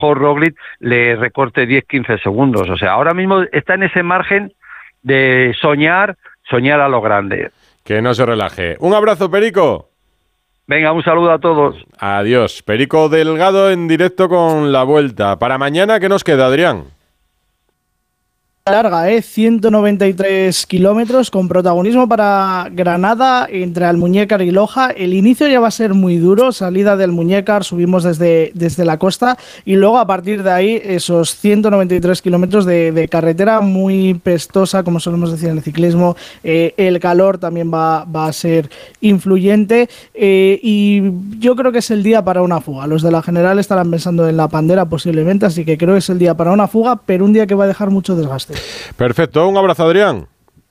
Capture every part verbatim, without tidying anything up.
Roglic le recorte diez quince segundos. O sea, ahora mismo está en ese margen de soñar, soñar a lo grande. Que no se relaje. Un abrazo, Perico. Venga, un saludo a todos. Adiós. Perico Delgado en directo con la Vuelta. Para mañana, ¿qué nos queda, Adrián? Larga, ¿eh? ciento noventa y tres kilómetros con protagonismo para Granada entre Almuñécar y Loja. El inicio ya va a ser muy duro, salida del Almuñécar, subimos desde, desde la costa y luego a partir de ahí esos ciento noventa y tres kilómetros de, de carretera muy pestosa, como solemos decir en el ciclismo. Eh, el calor también va, va a ser influyente eh, y yo creo que es el día para una fuga. Los de la General estarán pensando en la Pandera posiblemente, así que creo que es el día para una fuga, pero un día que va a dejar mucho desgaste. Perfecto, un abrazo, Adrián.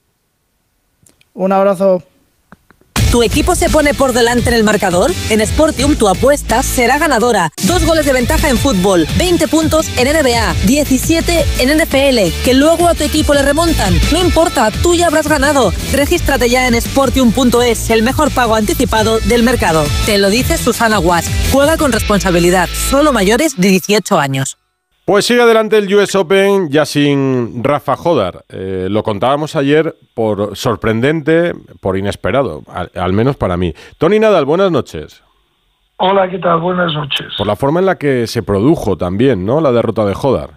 Un abrazo. ¿Tu equipo se pone por delante en el marcador? En Sportium tu apuesta será ganadora. Dos goles de ventaja en fútbol, veinte puntos en N B A, diecisiete en N F L, que luego a tu equipo le remontan. No importa, tú ya habrás ganado. Regístrate ya en sportium punto es, el mejor pago anticipado del mercado. Te lo dice Susana Guas. Juega con responsabilidad, solo mayores de dieciocho años. Pues sigue adelante el U S Open ya sin Rafa Jodar. Eh, lo contábamos ayer por sorprendente, por inesperado, al, al menos para mí. Tony Nadal, buenas noches. Hola, ¿qué tal? Buenas noches. Por la forma en la que se produjo también, ¿no?, la derrota de Jodar.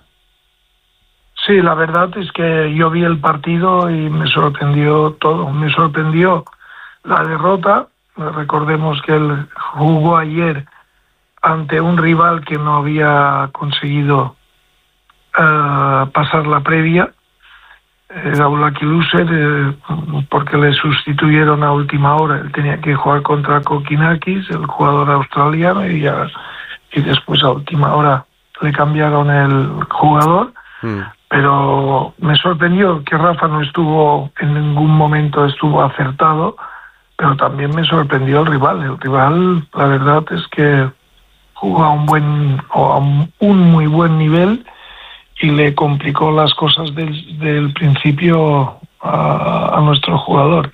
Sí, la verdad es que yo vi el partido y me sorprendió todo. Me sorprendió la derrota. Recordemos que él jugó ayer ante un rival que no había conseguido uh, pasar la previa. Era un lucky loser eh, porque le sustituyeron a última hora. Él tenía que jugar contra Kokinakis, el jugador australiano, y, ya, y después a última hora le cambiaron el jugador. Mm. Pero me sorprendió que Rafa no estuvo, en ningún momento estuvo acertado, pero también me sorprendió el rival. El rival, la verdad es que jugó a un buen o a un muy buen nivel y le complicó las cosas del, del principio a, a nuestro jugador.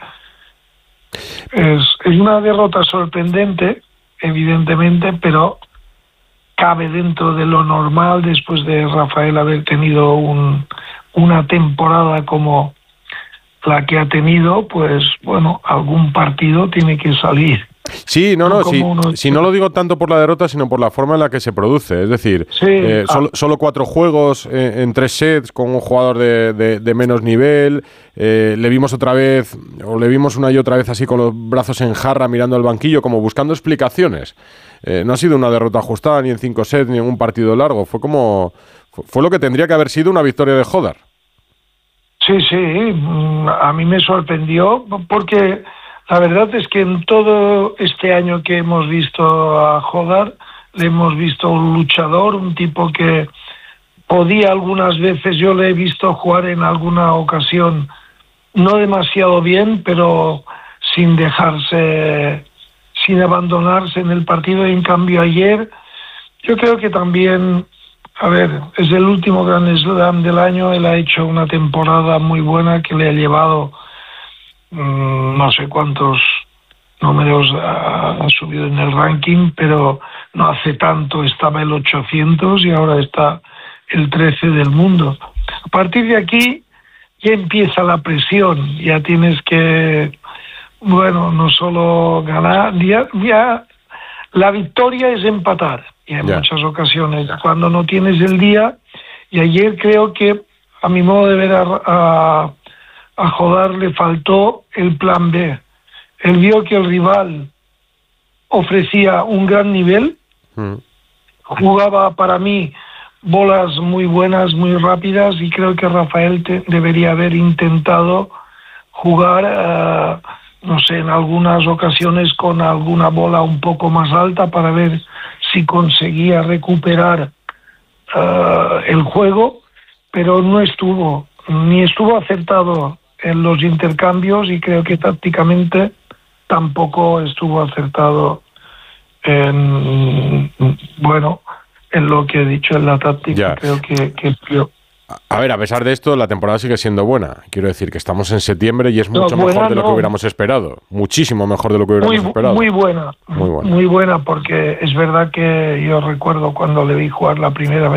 Es, es una derrota sorprendente, evidentemente, pero cabe dentro de lo normal después de Rafael haber tenido un, una temporada como la que ha tenido. Pues bueno, algún partido tiene que salir. Sí, no, no, sí, uno... si no lo digo tanto por la derrota, sino por la forma en la que se produce. Es decir, sí, eh, ah. solo, solo cuatro juegos eh, en tres sets con un jugador de, de, de menos nivel. Eh, le vimos otra vez, o le vimos una y otra vez así con los brazos en jarra mirando al banquillo, como buscando explicaciones. Eh, no ha sido una derrota ajustada ni en cinco sets ni en un partido largo. Fue como fue, fue lo que tendría que haber sido una victoria de Jodar. Sí, sí, a mí me sorprendió porque la verdad es que en todo este año que hemos visto a Jodar, le hemos visto un luchador, un tipo que podía algunas veces, yo le he visto jugar en alguna ocasión, no demasiado bien, pero sin dejarse, sin abandonarse en el partido. Y en cambio ayer, yo creo que también, a ver, es el último Grand Slam del año, él ha hecho una temporada muy buena que le ha llevado no sé cuántos números ha, ha subido en el ranking, pero no hace tanto estaba el ochocientos y ahora está el trece del mundo. A partir de aquí ya empieza la presión, ya tienes que, bueno, no solo ganar, ya, ya la victoria es empatar, y en yeah. muchas ocasiones cuando no tienes el día. Y ayer creo que, a mi modo de ver, a, a A Jodar le faltó el plan B. Él vio que el rival ofrecía un gran nivel, mm. jugaba para mí bolas muy buenas, muy rápidas, y creo que Rafael te, debería haber intentado jugar, uh, no sé, en algunas ocasiones con alguna bola un poco más alta para ver si conseguía recuperar uh, el juego, pero no estuvo, ni estuvo acertado en los intercambios, y creo que tácticamente tampoco estuvo acertado en, bueno, en lo que he dicho en la táctica. Ya. Creo que, que yo... A ver, a pesar de esto, la temporada sigue siendo buena. Quiero decir que estamos en septiembre y es mucho no, buena, mejor de lo no. que hubiéramos esperado. Muchísimo mejor de lo que hubiéramos muy, esperado. Muy buena, muy buena. Muy buena, porque es verdad que yo recuerdo cuando le vi jugar la primera vez